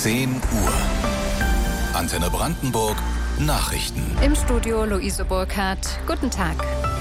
10 Uhr. Antenne Brandenburg, Nachrichten. Im Studio Luise Burkhardt. Guten Tag.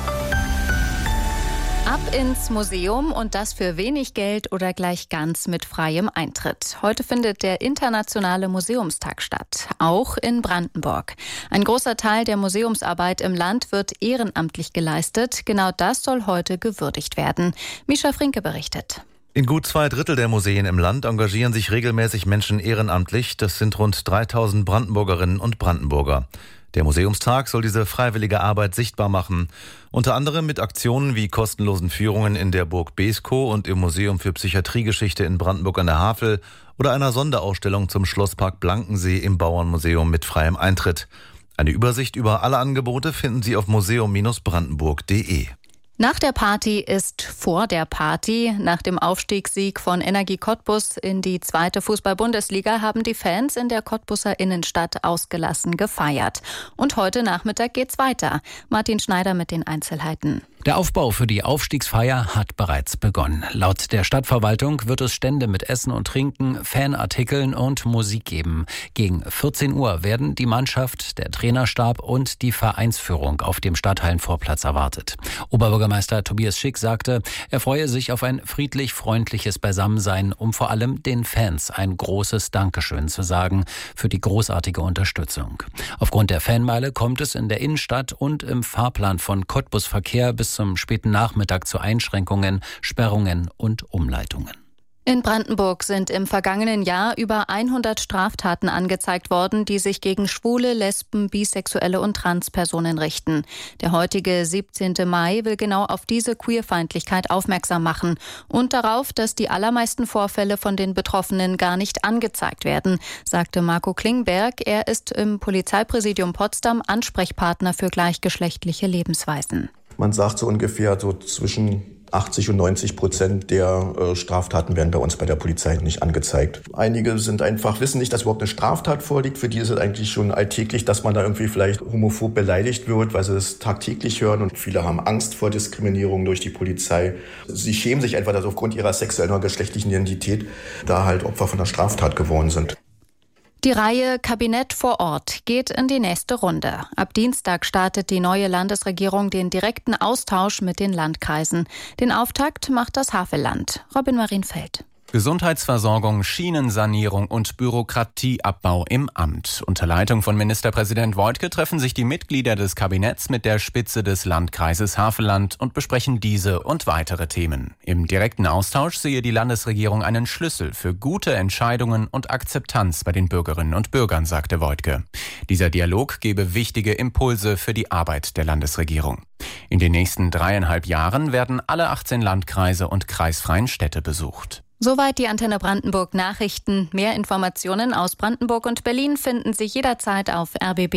Ab ins Museum und das für wenig Geld oder gleich ganz mit freiem Eintritt. Heute findet der Internationale Museumstag statt, auch in Brandenburg. Ein großer Teil der Museumsarbeit im Land wird ehrenamtlich geleistet. Genau das soll heute gewürdigt werden. Mischa Frinke berichtet. In gut 2/3 der Museen im Land engagieren sich regelmäßig Menschen ehrenamtlich. Das sind rund 3000 Brandenburgerinnen und Brandenburger. Der Museumstag soll diese freiwillige Arbeit sichtbar machen. Unter anderem mit Aktionen wie kostenlosen Führungen in der Burg Beeskow und im Museum für Psychiatriegeschichte in Brandenburg an der Havel oder einer Sonderausstellung zum Schlosspark Blankensee im Bauernmuseum mit freiem Eintritt. Eine Übersicht über alle Angebote finden Sie auf museum-brandenburg.de. Nach der Party ist vor der Party. Nach dem Aufstiegssieg von Energie Cottbus in die 2. Fußball-Bundesliga haben die Fans in der Cottbuser Innenstadt ausgelassen gefeiert. Und heute Nachmittag geht's weiter. Martin Schneider mit den Einzelheiten. Der Aufbau für die Aufstiegsfeier hat bereits begonnen. Laut der Stadtverwaltung wird es Stände mit Essen und Trinken, Fanartikeln und Musik geben. Gegen 14 Uhr werden die Mannschaft, der Trainerstab und die Vereinsführung auf dem Stadthallenvorplatz erwartet. Oberbürgermeister Tobias Schick sagte, er freue sich auf ein friedlich-freundliches Beisammensein, um vor allem den Fans ein großes Dankeschön zu sagen für die großartige Unterstützung. Aufgrund der Fanmeile kommt es in der Innenstadt und im Fahrplan von Cottbus-Verkehr bis zum späten Nachmittag zu Einschränkungen, Sperrungen und Umleitungen. In Brandenburg sind im vergangenen Jahr über 100 Straftaten angezeigt worden, die sich gegen Schwule, Lesben, Bisexuelle und Transpersonen richten. Der heutige 17. Mai will genau auf diese Queerfeindlichkeit aufmerksam machen und darauf, dass die allermeisten Vorfälle von den Betroffenen gar nicht angezeigt werden, sagte Marco Klingberg. Er ist im Polizeipräsidium Potsdam Ansprechpartner für gleichgeschlechtliche Lebensweisen. Man sagt so ungefähr so zwischen 80% und 90% der Straftaten werden bei uns bei der Polizei nicht angezeigt. Einige wissen nicht, dass überhaupt eine Straftat vorliegt. Für die ist es eigentlich schon alltäglich, dass man da irgendwie vielleicht homophob beleidigt wird, weil sie es tagtäglich hören. Und viele haben Angst vor Diskriminierung durch die Polizei. Sie schämen sich einfach, dass aufgrund ihrer sexuellen oder geschlechtlichen Identität da halt Opfer von einer Straftat geworden sind. Die Reihe Kabinett vor Ort geht in die nächste Runde. Ab Dienstag startet die neue Landesregierung den direkten Austausch mit den Landkreisen. Den Auftakt macht das Havelland. Robin Marienfeld. Gesundheitsversorgung, Schienensanierung und Bürokratieabbau im Amt. Unter Leitung von Ministerpräsident Woidke treffen sich die Mitglieder des Kabinetts mit der Spitze des Landkreises Havelland und besprechen diese und weitere Themen. Im direkten Austausch sehe die Landesregierung einen Schlüssel für gute Entscheidungen und Akzeptanz bei den Bürgerinnen und Bürgern, sagte Woidke. Dieser Dialog gebe wichtige Impulse für die Arbeit der Landesregierung. In den nächsten 3,5 Jahren werden alle 18 Landkreise und kreisfreien Städte besucht. Soweit die Antenne Brandenburg Nachrichten. Mehr Informationen aus Brandenburg und Berlin finden Sie jederzeit auf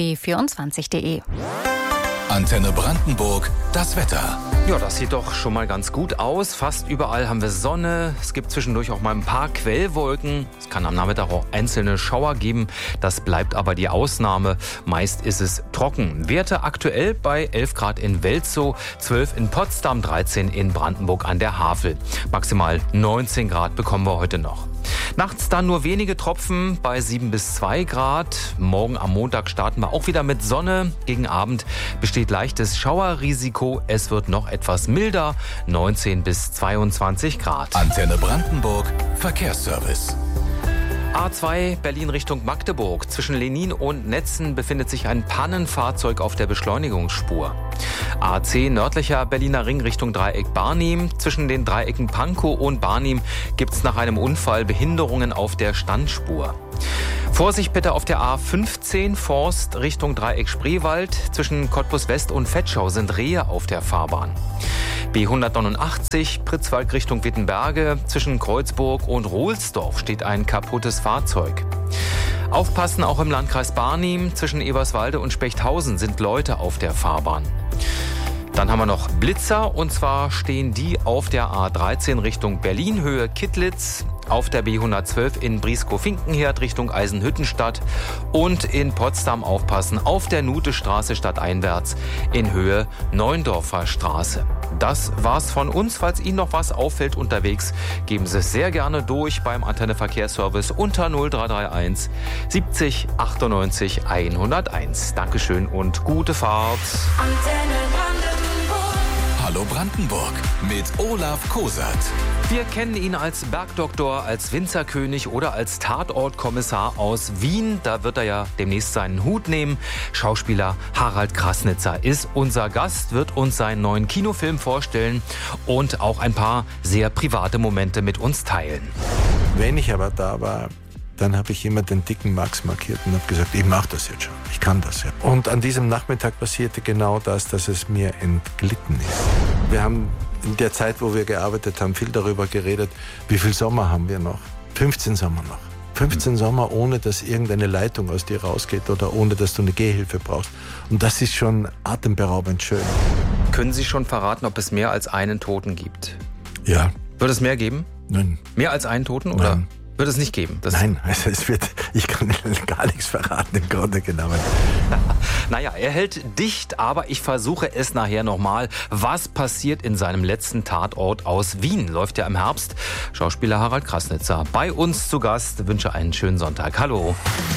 rbb24.de. Antenne Brandenburg, das Wetter. Ja, das sieht doch schon mal ganz gut aus. Fast überall haben wir Sonne. Es gibt zwischendurch auch mal ein paar Quellwolken. Es kann am Nachmittag auch einzelne Schauer geben. Das bleibt aber die Ausnahme. Meist ist es trocken. Werte aktuell bei 11 Grad in Welzow, 12 in Potsdam, 13 in Brandenburg an der Havel. Maximal 19 Grad bekommen wir heute noch. Nachts dann nur wenige Tropfen bei 7 bis 2 Grad. Morgen am Montag starten wir auch wieder mit Sonne. Gegen Abend besteht leichtes Schauerrisiko. Es wird noch etwas milder, 19 bis 22 Grad. Antenne Brandenburg, Verkehrsservice. A2 Berlin Richtung Magdeburg. Zwischen Lenin und Netzen befindet sich ein Pannenfahrzeug auf der Beschleunigungsspur. A10 nördlicher Berliner Ring Richtung Dreieck Barnim. Zwischen den Dreiecken Pankow und Barnim gibt es nach einem Unfall Behinderungen auf der Standspur. Vorsicht bitte auf der A15 Forst Richtung Dreieck Spreewald. Zwischen Cottbus West und Vetschau sind Rehe auf der Fahrbahn. B189 Pritzwalk Richtung Wittenberge. Zwischen Kreuzburg und Rohlsdorf steht ein kaputtes Fahrzeug. Aufpassen auch im Landkreis Barnim. Zwischen Eberswalde und Spechthausen sind Leute auf der Fahrbahn. Dann haben wir noch Blitzer, und zwar stehen die auf der A13 Richtung Berlin, Höhe Kittlitz. auf der B112 in Brieskow-Finkenherd Richtung Eisenhüttenstadt und in Potsdam aufpassen auf der Nutestraße stadteinwärts in Höhe Neuendorfer Straße. Das war's von uns. Falls Ihnen noch was auffällt unterwegs, geben Sie es sehr gerne durch beim Antenne Verkehrsservice unter 0331 70 98 101. Dankeschön und gute Fahrt. Antenne Brandenburg. Hallo Brandenburg mit Olaf Kosert. Wir kennen ihn als Bergdoktor, als Winzerkönig oder als Tatortkommissar aus Wien. Da wird er ja demnächst seinen Hut nehmen. Schauspieler Harald Krasnitzer ist unser Gast, wird uns seinen neuen Kinofilm vorstellen und auch ein paar sehr private Momente mit uns teilen. Wenn ich aber da war, dann habe ich immer den dicken Max markiert und habe gesagt, ich mache das jetzt schon, ich kann das ja. Und an diesem Nachmittag passierte genau das, dass es mir entglitten ist. Wir haben in der Zeit, wo wir gearbeitet haben, viel darüber geredet, wie viel Sommer haben wir noch? 15 Sommer noch. 15 Sommer, ohne dass irgendeine Leitung aus dir rausgeht oder ohne dass du eine Gehhilfe brauchst. Und das ist schon atemberaubend schön. Können Sie schon verraten, ob es mehr als einen Toten gibt? Ja. Wird es mehr geben? Nein. Mehr als einen Toten? Oder? Nein. Wird es nicht geben? Nein, also ich kann gar nichts verraten im Grunde genommen. Naja, er hält dicht, aber ich versuche es nachher nochmal. Was passiert in seinem letzten Tatort aus Wien? Läuft ja im Herbst. Schauspieler Harald Krasnitzer bei uns zu Gast. Wünsche einen schönen Sonntag. Hallo.